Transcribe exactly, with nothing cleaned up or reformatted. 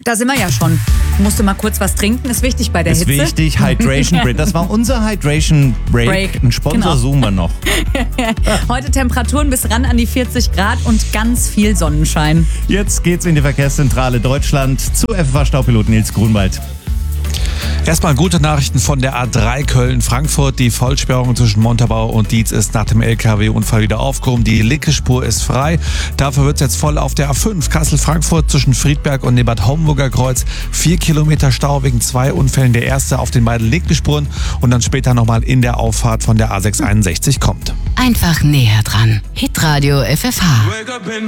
Da sind wir ja schon. Musst du mal kurz was trinken, ist wichtig bei der Ist Hitze. Ist wichtig, Hydration Break. Das war unser Hydration Break. Break. Ein Sponsor Genau. suchen wir noch. Heute Temperaturen bis ran an die vierzig Grad und ganz viel Sonnenschein. Jetzt geht's in die Verkehrszentrale Deutschland zu F F A-Staupilot Nils Grunwald. Erstmal gute Nachrichten von der A drei Köln-Frankfurt. Die Vollsperrung zwischen Montabaur und Dietz ist nach dem L K W-Unfall wieder aufgehoben. Die linke Spur ist frei. Dafür wird es jetzt voll auf der A fünf Kassel-Frankfurt zwischen Friedberg und dem Bad Homburger Kreuz. Vier Kilometer Stau wegen zwei Unfällen. Der erste auf den beiden linken Spuren und dann später nochmal in der Auffahrt von der A sechs einundsechzig kommt. Einfach näher dran. Hitradio F F H.